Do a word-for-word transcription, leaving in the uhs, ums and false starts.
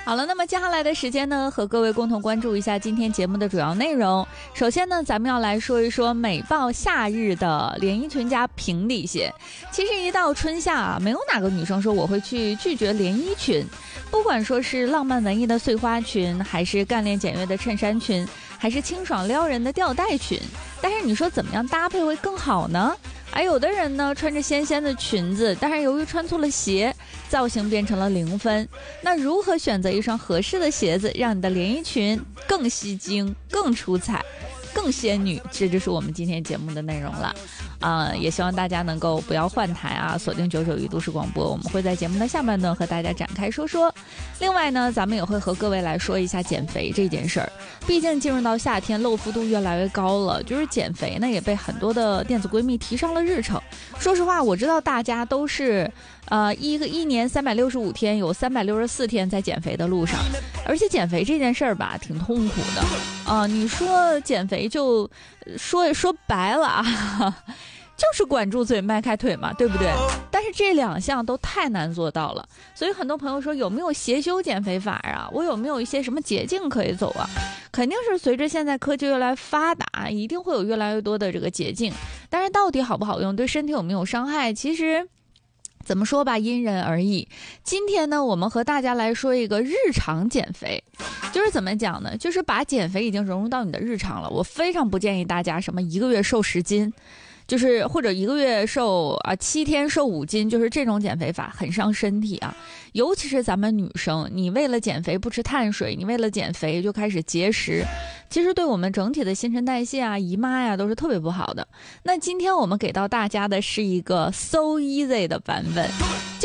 好了，那么接下来的时间呢，和各位共同关注一下今天节目的主要内容。首先呢，咱们要来说一说美爆夏日的连衣裙加平底鞋。其实一到春夏啊，没有哪个女生说我会去拒绝连衣裙，不管说是浪漫文艺的碎花裙，还是干练简约的衬衫裙，还是清爽撩人的吊带裙。但是你说怎么样搭配会更好呢？而有的人呢穿着纤纤的裙子，但是由于穿错了鞋，造型变成了零分。那如何选择一双合适的鞋子，让你的连衣裙更吸睛、更出彩、更仙女？这就是我们今天节目的内容了。啊、呃，也希望大家能够不要换台啊，锁定九九一都市广播，我们会在节目的下半段和大家展开说说。另外呢，咱们也会和各位来说一下减肥这件事儿。毕竟进入到夏天，露肤度越来越高了，就是减肥呢也被很多的电子闺蜜提上了日程。说实话，我知道大家都是呃一个一年三百六十五天，有三百六十四天在减肥的路上，而且减肥这件事儿吧，挺痛苦的啊、呃。你说减肥就说说白了啊。就是管住嘴迈开腿嘛，对不对？但是这两项都太难做到了，所以很多朋友说有没有协修减肥法啊？我有没有一些什么捷径可以走啊？肯定是随着现在科技越来越发达，一定会有越来越多的这个捷径，但是到底好不好用，对身体有没有伤害，其实怎么说吧，因人而异。今天呢，我们和大家来说一个日常减肥，就是怎么讲呢？就是把减肥已经融入到你的日常了。我非常不建议大家什么一个月瘦十斤。就是或者一个月瘦啊七天瘦五斤，就是这种减肥法很伤身体啊。尤其是咱们女生，你为了减肥不吃碳水，你为了减肥就开始节食，其实对我们整体的新陈代谢啊、姨妈呀都是特别不好的。那今天我们给到大家的是一个 so easy 的版本，